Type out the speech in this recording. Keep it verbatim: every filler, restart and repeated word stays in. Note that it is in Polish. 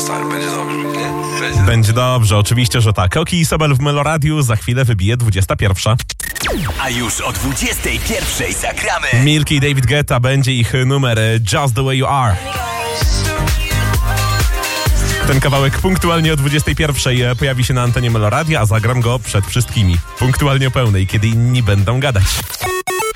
stary, będzie dobrze, nie? Będzie, Będzie dobrze, oczywiście, że tak. Oki i Sobel w Meloradiu, za chwilę wybije dwudziesta pierwsza. A już o dwudziestej pierwszej zagramy. Milky i David Guetta, będzie ich numer Just the Way You Are. Ten kawałek punktualnie o dwudziestej pierwszej pojawi się na antenie Meloradia, a zagram go przed wszystkimi. Punktualnie o pełnej, kiedy inni będą gadać.